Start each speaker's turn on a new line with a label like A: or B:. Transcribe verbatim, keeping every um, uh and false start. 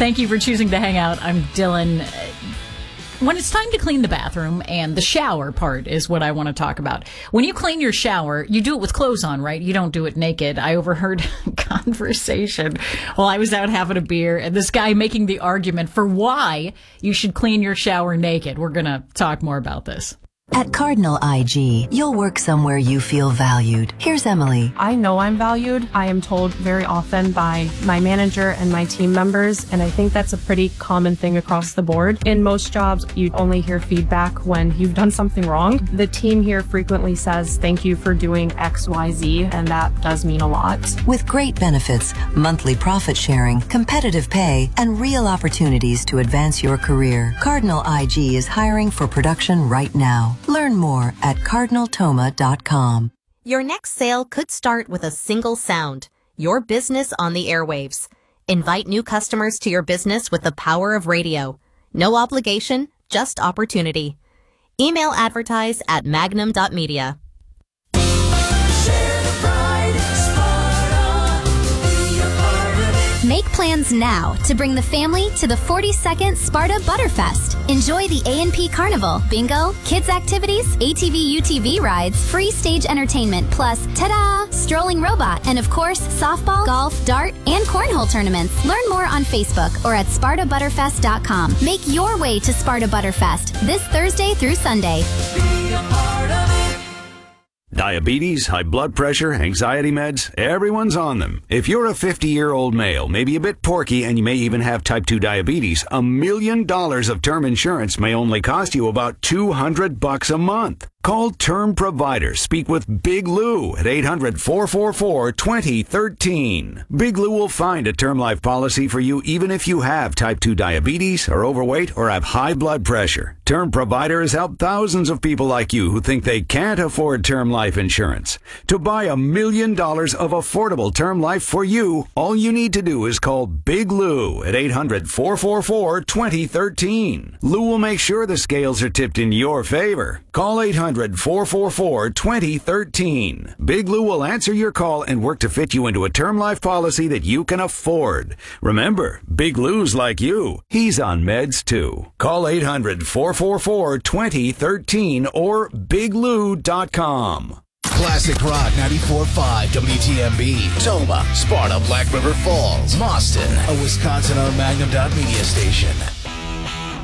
A: Thank you for choosing to hang out. I'm Dylan. When it's time to clean the bathroom, and the shower part is what I want to talk about. When you clean your shower, you do it with clothes on, right? You don't do it naked. I overheard a conversation while I was out having a beer, and this guy making the argument for why you should clean your shower naked. We're going to talk more about this.
B: At Cardinal I G, you'll work somewhere you feel valued. Here's Emily.
C: I know I'm valued. I am told very often by my manager and my team members, and I think that's a pretty common thing across the board. In most jobs, you only hear feedback when you've done something wrong. The team here frequently says, thank you for doing X Y Z, and that does mean a lot.
B: With great benefits, monthly profit sharing, competitive pay, and real opportunities to advance your career, Cardinal I G is hiring for production right now. Learn more at cardinal toma dot com.
D: Your next sale could start with a single sound, your business on the airwaves. Invite new customers to your business with the power of radio. No obligation, just opportunity. Email advertise at magnum dot media.
E: Make plans now to bring the family to the forty-second Sparta Butterfest. Enjoy the A and P Carnival, bingo, kids activities, A T V U T V rides, free stage entertainment, plus, ta-da, strolling robot, and of course, softball, golf, dart, and cornhole tournaments. Learn more on Facebook or at sparta butterfest dot com. Make your way to Sparta Butterfest this Thursday through Sunday.
F: Be a part of it. Diabetes, high blood pressure, anxiety meds, everyone's on them. If you're a fifty-year-old male, maybe a bit porky, and you may even have type two diabetes, a million dollars of term insurance may only cost you about two hundred bucks a month. Call Term Provider. Speak with Big Lou at eight hundred, four four four, two zero one three. Big Lou will find a term life policy for you even if you have type two diabetes, are overweight, or have high blood pressure. Term Provider has helped thousands of people like you who think they can't afford term life insurance. To buy a million dollars of affordable term life for you, all you need to do is call Big Lou at eight hundred, four four four, two zero one three. Lou will make sure the scales are tipped in your favor. Call eight hundred, four four four, two zero one three. Big Lou will answer your call and work to fit you into a term life policy that you can afford. Remember, Big Lou's like you. He's on meds too. Call eight hundred, four four four, two zero one three or big lou dot com.
G: Classic Rock ninety-four point five W T M B, Toma, Sparta, Black River Falls, Boston, a Wisconsin-owned Magnum dot media station.